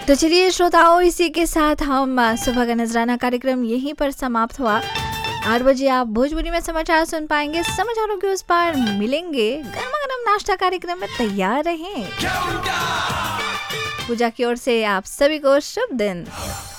तो चलिए श्रोताओं, इसी के साथ हम सुबह का नजराना कार्यक्रम यहीं पर समाप्त हुआ। 8 बजे आप भोजपुरी में समाचार सुन पाएंगे। समाचारों के उस पार मिलेंगे। गर्मा गर्म नाश्ता कार्यक्रम में तैयार रहें। पूजा की ओर से आप सभी को शुभ दिन।